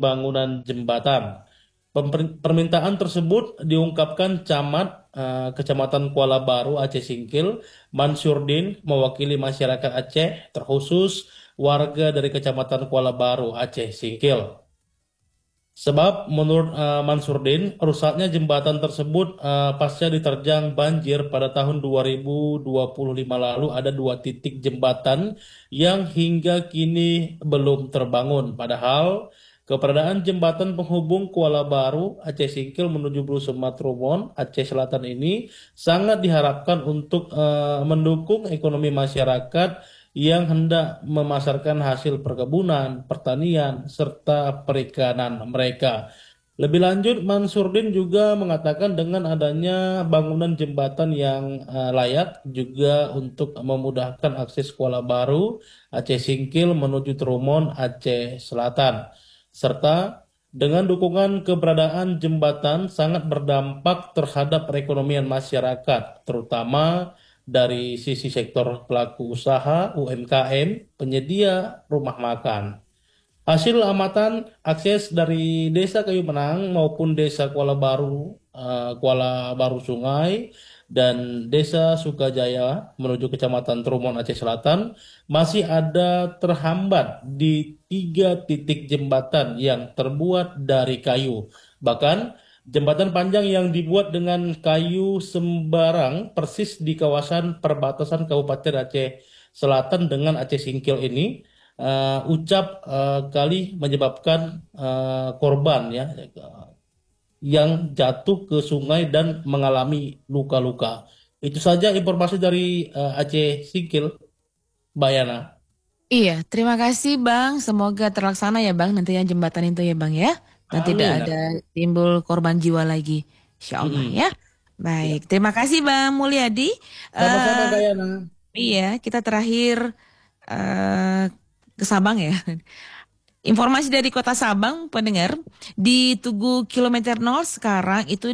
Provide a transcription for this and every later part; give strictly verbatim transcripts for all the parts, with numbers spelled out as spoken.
bangunan jembatan. Pemper- Permintaan tersebut diungkapkan Camat eh, Kecamatan Kuala Baru Aceh Singkil, Mansurdin, mewakili masyarakat Aceh, terkhusus warga dari Kecamatan Kuala Baru Aceh Singkil. Sebab menurut eh, Mansurdin, rusaknya jembatan tersebut eh, pasca diterjang banjir pada tahun dua ribu dua puluh lima lalu ada dua titik jembatan yang hingga kini belum terbangun. Padahal keberadaan jembatan penghubung Kuala Baru, Aceh Singkil menuju Brusema Matrumon, Aceh Selatan ini sangat diharapkan untuk eh, mendukung ekonomi masyarakat yang hendak memasarkan hasil perkebunan, pertanian, serta perikanan mereka. Lebih lanjut, Mansurdin juga mengatakan dengan adanya bangunan jembatan yang eh, layak juga untuk memudahkan akses Kuala Baru, Aceh Singkil menuju Trumon, Aceh Selatan. Serta dengan dukungan keberadaan jembatan sangat berdampak terhadap perekonomian masyarakat, terutama dari sisi sektor pelaku usaha, U M K M, penyedia rumah makan. Hasil amatan akses dari Desa Kayu Menang maupun Desa Kuala Baru, eh, Kuala Baru Sungai, dan Desa Sukajaya menuju Kecamatan Trumon Aceh Selatan masih ada terhambat di tiga titik jembatan yang terbuat dari kayu. Bahkan jembatan panjang yang dibuat dengan kayu sembarang persis di kawasan perbatasan Kabupaten Aceh Selatan dengan Aceh Singkil ini eh, ucap eh, kali menyebabkan eh, korban ya yang jatuh ke sungai dan mengalami luka-luka. Itu saja informasi dari eh, Aceh Singkil, Bayana. Iya, terima kasih Bang. Semoga terlaksana ya Bang nantinya jembatan itu ya Bang ya. Dan tidak Amin. ada timbul korban jiwa lagi. Insya Allah Mm-mm. ya. Ya. Baik, terima kasih Bang Mulyadi. Sama-sama eh Kak Yana. iya, kita terakhir eh ke Sabang ya. Informasi dari Kota Sabang, pendengar, di Tugu kilometer nol sekarang itu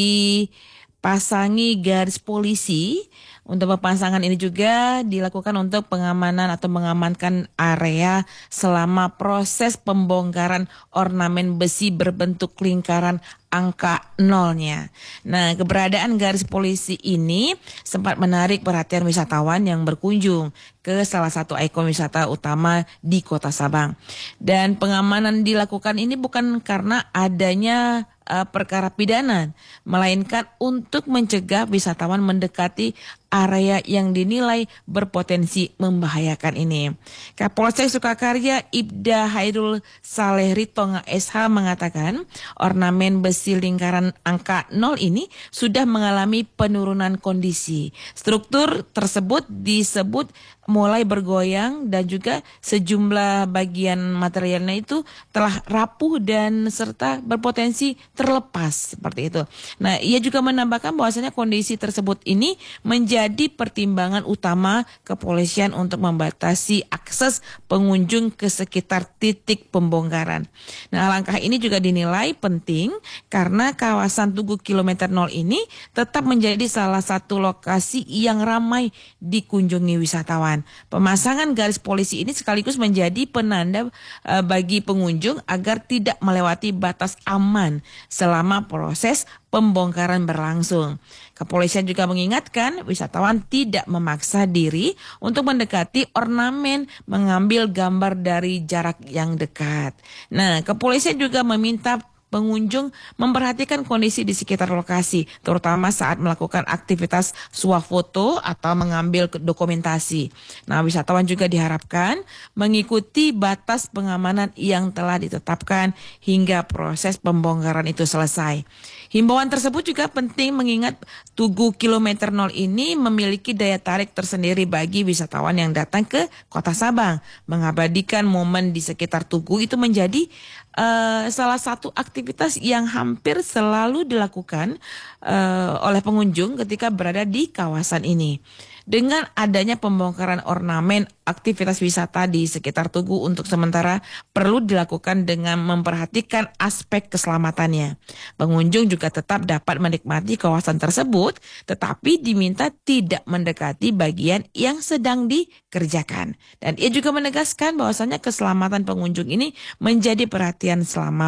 dipasangi garis polisi. Untuk pemasangan ini juga dilakukan untuk pengamanan atau mengamankan area selama proses pembongkaran ornamen besi berbentuk lingkaran angka nolnya. Nah, keberadaan garis polisi ini sempat menarik perhatian wisatawan yang berkunjung ke salah satu ikon wisata utama di Kota Sabang. Dan pengamanan dilakukan ini bukan karena adanya uh, perkara pidana, melainkan untuk mencegah wisatawan mendekati area yang dinilai berpotensi membahayakan ini. Kapolsek Sukakarya Ibda Hairul Saleh Ritonga S H mengatakan ornamen besi lingkaran angka nol ini sudah mengalami penurunan kondisi. Struktur tersebut disebut mulai bergoyang dan juga sejumlah bagian materialnya itu telah rapuh dan serta berpotensi terlepas seperti itu. Nah, ia juga menambahkan bahwasanya kondisi tersebut ini menjadi pertimbangan utama kepolisian untuk membatasi akses pengunjung ke sekitar titik pembongkaran. Nah, langkah ini juga dinilai penting karena kawasan Tugu kilometer nol ini tetap menjadi salah satu lokasi yang ramai dikunjungi wisatawan. Pemasangan garis polisi ini sekaligus menjadi penanda uh, bagi pengunjung agar tidak melewati batas aman selama proses pembongkaran berlangsung. Kepolisian juga mengingatkan wisatawan tidak memaksa diri untuk mendekati ornamen, mengambil gambar dari jarak yang dekat. Nah, kepolisian juga meminta pengunjung memperhatikan kondisi di sekitar lokasi, terutama saat melakukan aktivitas swafoto atau mengambil dokumentasi. Nah, wisatawan juga diharapkan mengikuti batas pengamanan yang telah ditetapkan hingga proses pembongkaran itu selesai. Himbauan tersebut juga penting mengingat Tugu kilometer nol ini memiliki daya tarik tersendiri bagi wisatawan yang datang ke Kota Sabang. Mengabadikan momen di sekitar Tugu itu menjadi uh, salah satu aktivitas yang hampir selalu dilakukan uh, oleh pengunjung ketika berada di kawasan ini. Dengan adanya pembongkaran ornamen, aktivitas wisata di sekitar Tugu untuk sementara perlu dilakukan dengan memperhatikan aspek keselamatannya. Pengunjung juga tetap dapat menikmati kawasan tersebut, tetapi diminta tidak mendekati bagian yang sedang dikerjakan. Dan ia juga menegaskan bahwasannya keselamatan pengunjung ini menjadi perhatian selama